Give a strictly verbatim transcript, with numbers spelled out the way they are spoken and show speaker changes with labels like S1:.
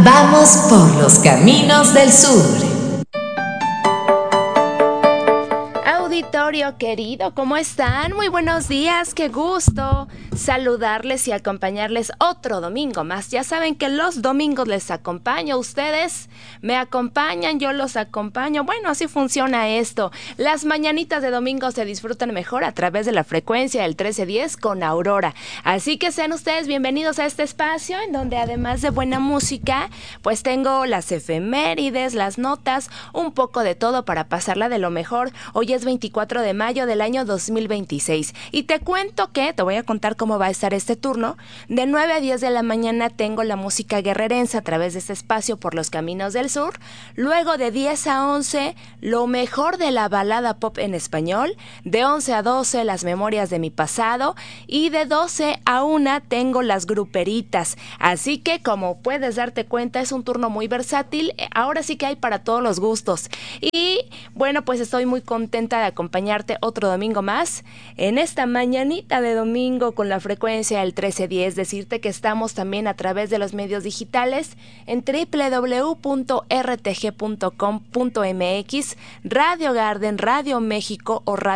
S1: Vamos por los caminos del sur.
S2: Auditorio querido, ¿cómo están? Muy buenos días, qué gusto saludarles y acompañarles otro domingo más. Ya saben que los domingos les acompaño, ustedes me acompañan, yo los acompaño. Bueno, así funciona esto. Las mañanitas de domingo se disfrutan mejor a través de la frecuencia del trece diez con Aurora. Así que sean ustedes bienvenidos a este espacio en donde además de buena música, pues tengo las efemérides, las notas, un poco de todo para pasarla de lo mejor. Hoy es veinticuatro de mayo del año dos mil veintiséis y te cuento que, te voy a contar cómo va a estar este turno. De nueve a diez de la mañana tengo la música guerrerense a través de este espacio por los caminos del sur. Luego de diez a once, lo mejor de la balada pop en español. De once a doce, las memorias de mi pasado. Y de doce a una tengo las gruperitas. Así que, como puedes darte cuenta, es un turno muy versátil. Ahora sí que hay para todos los gustos. Y bueno, pues estoy muy contenta de acompañarte otro domingo más en esta mañanita de domingo con la frecuencia del trece diez. Decirte que estamos también a través de los medios digitales en doble u doble u doble u punto r t g punto com punto m x, Radio Garden, Radio México o Radio